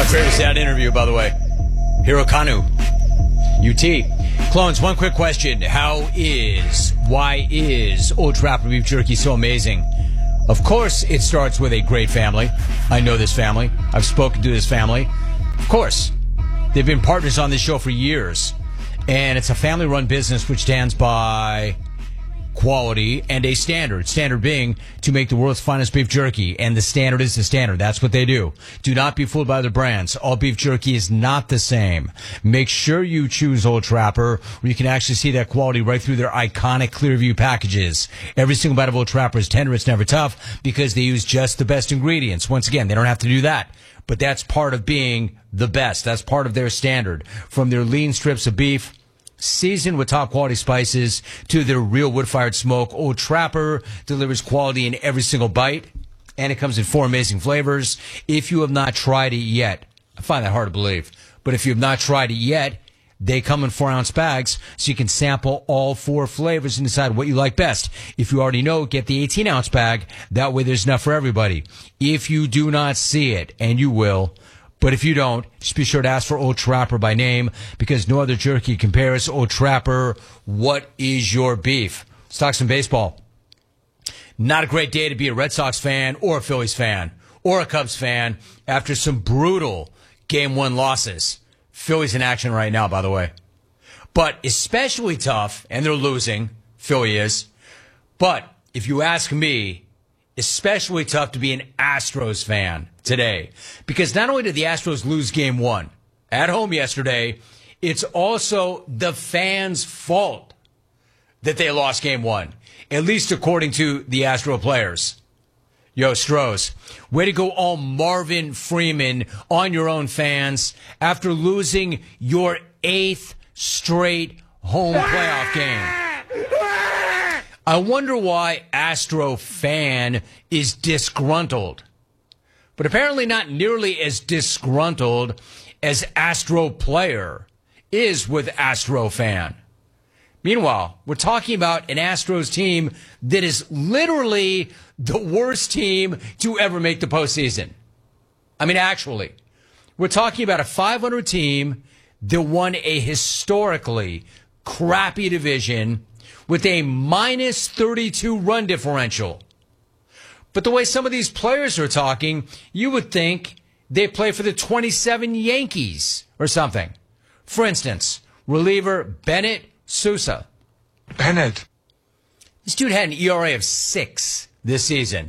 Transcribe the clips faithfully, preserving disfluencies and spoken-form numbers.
Favorite that interview, by the way. Hirokanu, U T. Clones, one quick question. How is, why is Old Trapper Beef Jerky so amazing? Of course, it starts with a great family. I know this family. I've spoken to this family. Of course, they've been partners on this show for years. And it's a family-run business which stands by quality and a standard. Standard being to make the world's finest beef jerky. And the standard is the standard. That's what they do. Do not be fooled by other brands. All beef jerky is not the same. Make sure you choose Old Trapper, where you can actually see that quality right through their iconic Clearview packages. Every single bite of Old Trapper is tender. It's never tough because they use just the best ingredients. Once again, they don't have to do that. But that's part of being the best. That's part of their standard. From their lean strips of beef, seasoned with top quality spices, to their real wood-fired smoke, Old Trapper delivers quality in every single bite, and it comes in four amazing flavors. If you have not tried it yet, I find that hard to believe, but if you have not tried it yet, they come in four-ounce bags, so you can sample all four flavors and decide what you like best. If you already know, get the eighteen-ounce bag. That way there's enough for everybody. If you do not see it, and you will, but if you don't, just be sure to ask for Old Trapper by name, because no other jerky compares. Old Trapper, what is your beef? Let's talk some baseball. Not a great day to be a Red Sox fan or a Phillies fan or a Cubs fan after some brutal game one losses. Phillies in action right now, by the way. But especially tough, and they're losing, Philly is. But if you ask me, especially tough to be an Astros fan today. Because not only did the Astros lose game one at home yesterday, it's also the fans' fault that they lost game one, at least according to the Astro players. Yo, Stros, way to go all Marvin Freeman on your own, fans, after losing your eighth straight home playoff game. I wonder why Astro fan is disgruntled. But apparently not nearly as disgruntled as Astro player is with Astro fan. Meanwhile, we're talking about an Astros team that is literally the worst team to ever make the postseason. I mean, actually, we're talking about a five hundred team that won a historically crappy division with a minus thirty-two run differential. But the way some of these players are talking, you would think they play for the twenty-seven Yankees or something. For instance, reliever Bennett Sousa. Bennett. This dude had an E R A of six this season.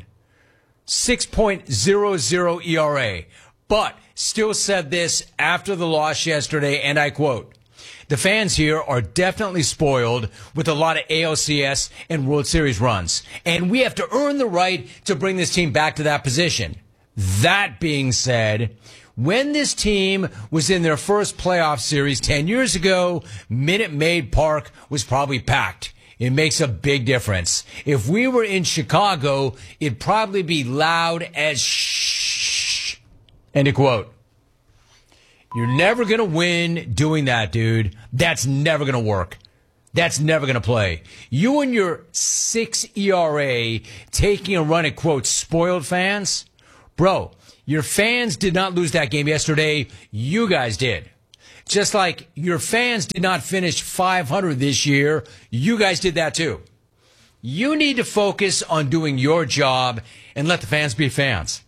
six point oh oh E R A. But still said this after the loss yesterday, and I quote, "The fans here are definitely spoiled with a lot of A L C S and World Series runs, and we have to earn the right to bring this team back to that position." That being said, when this team was in their first playoff series ten years ago, Minute Maid Park was probably packed. It makes a big difference. If we were in Chicago, it'd probably be loud as shh. End of quote. You're never going to win doing that, dude. That's never going to work. That's never going to play. You and your six E R A taking a run at, quote, spoiled fans? Bro, your fans did not lose that game yesterday. You guys did. Just like your fans did not finish five hundred this year. You guys did that too. You need to focus on doing your job and let the fans be fans.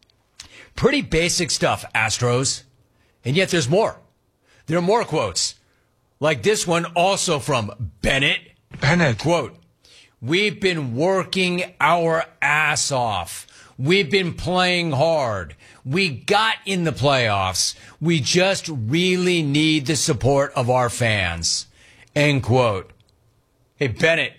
Pretty basic stuff, Astros. And yet there's more. There are more quotes. Like this one also from Bennett. Bennett. Quote, "We've been working our ass off. We've been playing hard. We got in the playoffs. We just really need the support of our fans." End quote. Hey, Bennett,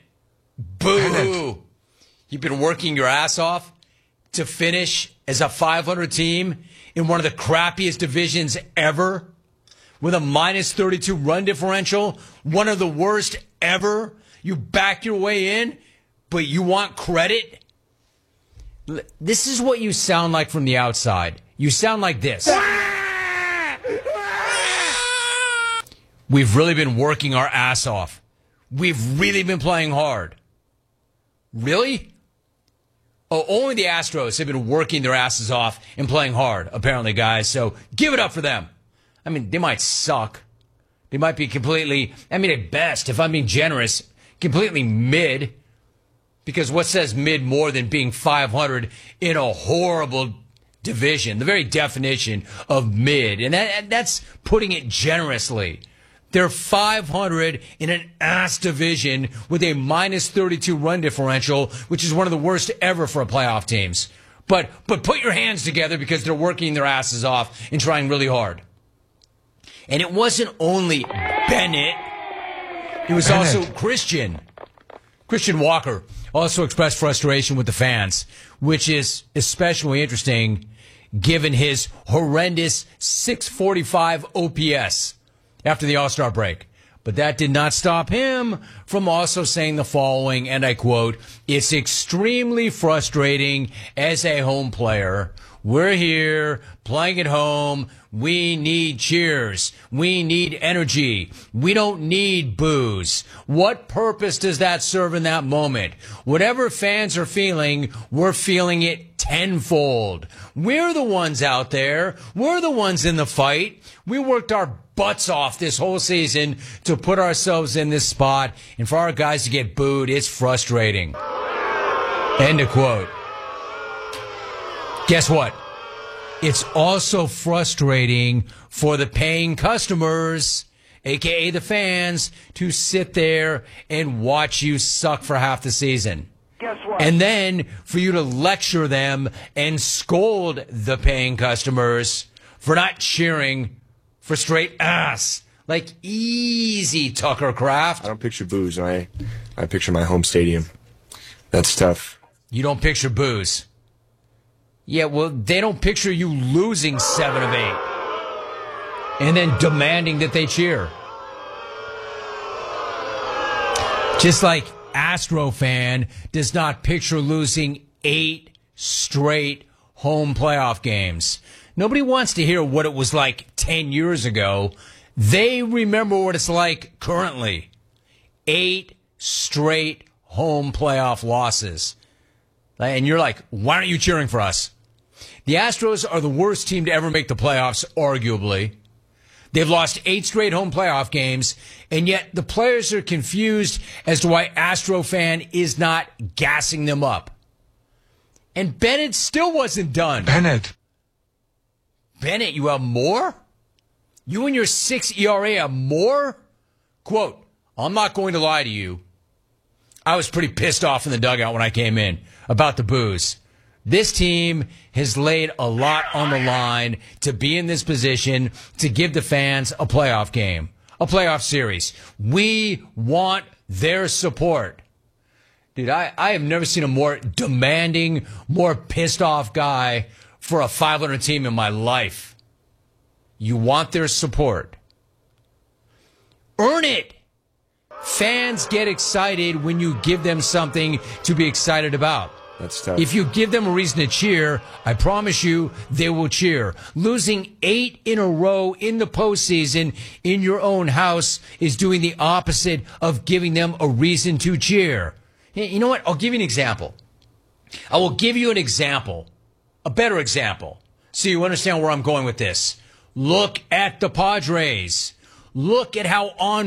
boo-hoo. You've been working your ass off to finish as a five hundred team in one of the crappiest divisions ever with a minus thirty-two run differential, one of the worst ever. You back your way in, but you want credit? This is what you sound like from the outside. You sound like this. We've really been working our ass off. We've really been playing hard. Really? Oh, only the Astros have been working their asses off and playing hard, apparently, guys. So give it up for them. I mean, they might suck. They might be completely, I mean, at best, if I'm being generous, completely mid. Because what says mid more than being five hundred in a horrible division? The very definition of mid. And that, that's putting it generously. They're five hundred in an ass division with a minus thirty-two run differential, which is one of the worst ever for a playoff teams. But, but put your hands together because they're working their asses off and trying really hard. And it wasn't only Bennett. It was Bennett. also Christian. Christian Walker also expressed frustration with the fans, which is especially interesting given his horrendous six forty-five O P S after the All-Star break. But that did not stop him from also saying the following, and I quote, "It's extremely frustrating as a home player. We're here playing at home. We need cheers. We need energy. We don't need boos. What purpose does that serve in that moment? Whatever fans are feeling, we're feeling it tenfold. We're the ones out there. We're the ones in the fight. We worked our butts off this whole season to put ourselves in this spot. And for our guys to get booed, it's frustrating." End of quote. Guess what? It's also frustrating for the paying customers, a k a the fans, to sit there and watch you suck for half the season. Guess what? And then for you to lecture them and scold the paying customers for not cheering for straight ass. Like, easy, Tucker Kraft. I don't picture booze. I, I picture my home stadium. That's tough. You don't picture booze. Yeah, well, they don't picture you losing seven of eight and then demanding that they cheer. Just like Astro fan does not picture losing eight straight home playoff games. Nobody wants to hear what it was like ten years ago. They remember what it's like currently. Eight straight home playoff losses. And you're like, why aren't you cheering for us? The Astros are the worst team to ever make the playoffs, arguably. They've lost eight straight home playoff games, and yet the players are confused as to why Astro fan is not gassing them up. And Bennett still wasn't done. Bennett. Bennett, you have more? You and your six E R A have more? Quote, "I'm not going to lie to you. I was pretty pissed off in the dugout when I came in about the boos. This team has laid a lot on the line to be in this position to give the fans a playoff game, a playoff series. We want their support." Dude, I, I have never seen a more demanding, more pissed off guy for a five hundred team in my life. You want their support. Earn it. Fans get excited when you give them something to be excited about. That's tough. If you give them a reason to cheer, I promise you they will cheer. Losing eight in a row in the postseason in your own house is doing the opposite of giving them a reason to cheer. You know what? I'll give you an example. I will give you an example, a better example, so you understand where I'm going with this. Look at the Padres. Look at how on